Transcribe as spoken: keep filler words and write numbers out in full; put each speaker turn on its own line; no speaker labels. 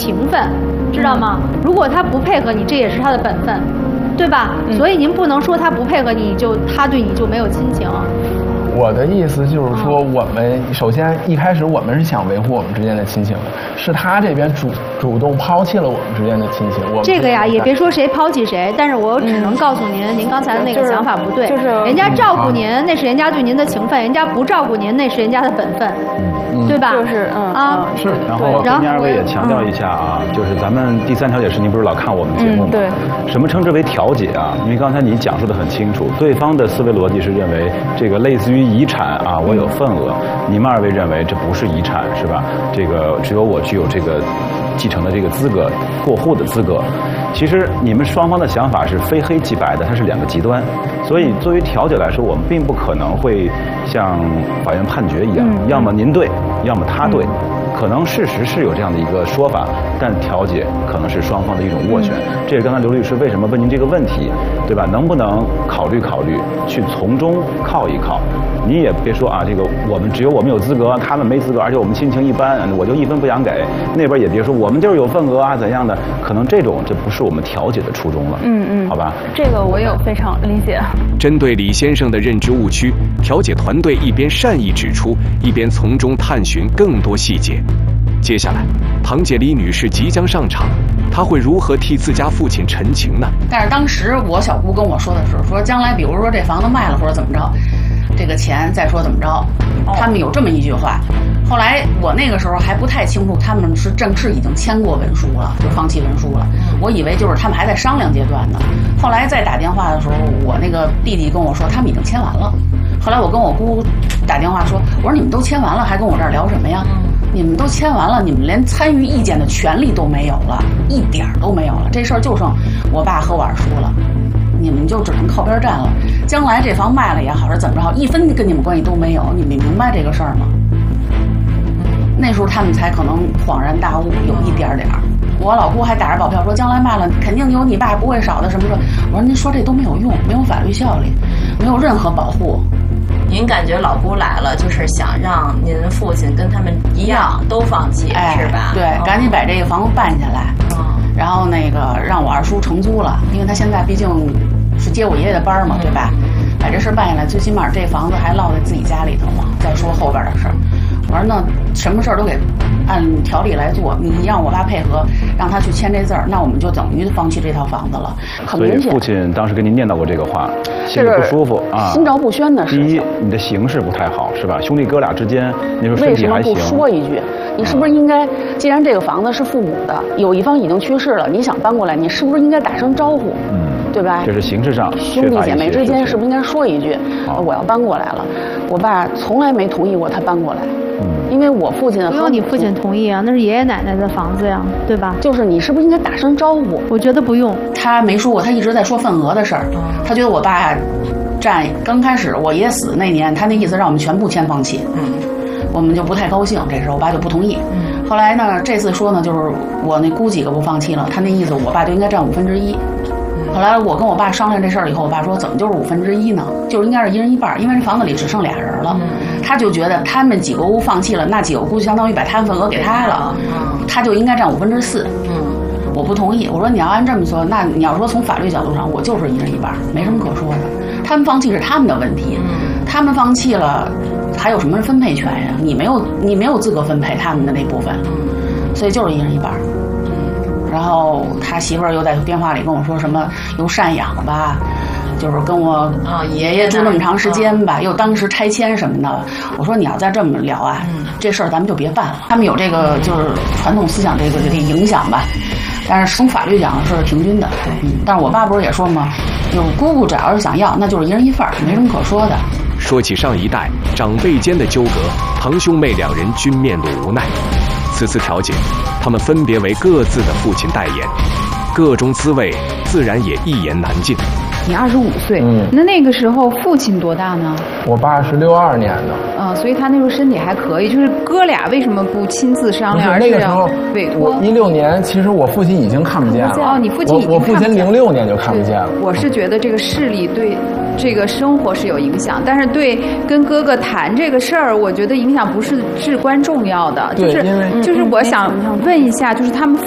情分，知道吗？如果他不配合你，这也是他的本分，对吧？嗯、所以您不能说他不配合你就他对你就没有亲情。
我的意思就是说，我们首先一开始我们是想维护我们之间的亲情的，是他这边主主动抛弃了我们之间的亲情。我
这个呀，也别说谁抛弃谁，但是我只能告诉您，嗯、您刚才的那个想法不对。就是人家照顾您，那是人家对您的情分；人家不照顾您，那是人家的本分，嗯、对吧？
就是嗯
啊，
是。然后跟您二位也强调一下啊，嗯、就是咱们第三调解室，您不是老看我们节目吗？
嗯、对。
什么称之为调解啊？因为刚才你讲述的很清楚，对方的思维逻辑是认为这个类似于遗产啊。我有份额，你们二位认为这不是遗产是吧？这个只有我具有这个继承的这个资格，过户的资格。其实你们双方的想法是非黑即白的，它是两个极端。所以作为调解来说，我们并不可能会像法院判决一样，嗯、要么您对，要么他对。嗯可能事实是有这样的一个说法，但调解可能是双方的一种斡旋。嗯、这也是刚才刘律师为什么问您这个问题，对吧？能不能考虑考虑，去从中靠一靠？你也别说啊，这个我们只有我们有资格，他们没资格，而且我们亲情一般，我就一分不想给。那边也别说我们就是有份额啊怎样的，可能这种这不是我们调解的初衷了。
嗯嗯，
好吧，
这个我有非常理解。
针对李先生的认知误区，调解团队一边善意指出，一边从中探寻更多细节。接下来，堂姐李女士即将上场，她会如何替自家父亲陈情呢？
但是当时我小姑跟我说的是，说将来比如说这房子卖了或者怎么着，这个钱再说怎么着，他们有这么一句话。后来我那个时候还不太清楚，他们是正式已经签过文书了，就放弃文书了。我以为就是他们还在商量阶段呢。后来再打电话的时候，我那个弟弟跟我说，他们已经签完了。后来我跟我姑打电话说，我说你们都签完了，还跟我这儿聊什么呀？你们都签完了，你们连参与意见的权利都没有了，一点都没有了。这事儿就剩我爸和我二叔了，你们就只能靠边站了。将来这房卖了也好，是怎么着，一分跟你们关系都没有。你们明白这个事儿吗？那时候他们才可能恍然大悟，有一点点儿。我老姑还打着保票说，将来卖了肯定有你爸不会少的什么说。我说您说这都没有用，没有法律效力，没有任何保护。
您感觉老姑来了，就是想让您父亲跟他们一样都放弃，
哎、
是吧？
对，哦、赶紧把这个房子办下来，哦、然后那个让我二叔承租了，因为他现在毕竟是接我爷爷的班嘛，嗯、对吧？把这事办下来，最起码这房子还落在自己家里头嘛。再说后边的事儿，我说那什么事儿都给按条例来做，你让我爸配合，让他去签这字儿，那我们就等于放弃这套房子了。
所以父亲当时跟您念叨过这个话，心里不舒服啊，
心照不宣的事情。
第一，你的形势不太好，是吧？兄弟哥俩之间，那时候身体还行。
为什么不说一句？你是不是应该，既然这个房子是父母的，有一方已经去世了，你想搬过来，你是不是应该打声招呼？嗯。对吧？
这是形式上，
兄弟姐妹之间是不是应该说一句，我要搬过来了？我爸从来没同意过他搬过来，嗯，因为我父亲
不用你父亲同意啊，那是爷爷奶奶的房子呀，对吧？
就是你是不是应该打声招呼？
我觉得不用，
他没说过，他一直在说份额的事儿，嗯、他觉得我爸占刚开始我爷死那年，他那意思让我们全部签放弃，嗯，我们就不太高兴，这时候我爸就不同意，嗯，后来呢，这次说呢，就是我那姑几个不放弃了，他那意思我爸就应该占五分之一。后来我跟我爸商量这事儿以后，我爸说怎么就是五分之一呢？就是应该是一人一半，因为这房子里只剩俩人了。嗯、他就觉得他们几个屋放弃了，那几个屋就相当于把他份额给他了，嗯、他就应该占五分之四。嗯，我不同意，我说你要按这么说，那你要说从法律角度上，我就是一人一半，没什么可说的。他们放弃是他们的问题，嗯、他们放弃了，还有什么分配权呀？你没有，你没有资格分配他们的那部分，嗯、所以就是一人一半。然后他媳妇儿又在电话里跟我说什么又赡养吧，就是跟我爷爷住那么长时间吧，又当时拆迁什么的。我说你要再这么聊啊，这事儿咱们就别办了。他们有这个就是传统思想这个这个影响吧，但是从法律讲是平均的。嗯，但是我爸不是也说吗？就姑姑只要是想要，那就是一人一份儿，没什么可说的。
说起上一代长辈间的纠葛，堂兄妹两人均面露无奈。此次调解，他们分别为各自的父亲代言，各种滋味自然也一言难尽。
你二十五岁，嗯，那那个时候父亲多大呢？
我爸是六二年的，
啊、呃，所以他那时候身体还可以。就是哥俩为什么不亲自商量？
那个时候
委托。
一六年，其实我父亲已经看不见了。
哦，你父亲已经
我我父亲零六年就看不见了。
我是觉得这个视力对这个生活是有影响，但是对跟哥哥谈这个事儿，我觉得影响不是至关重要的。就是因为就是我想问一下，就是他们。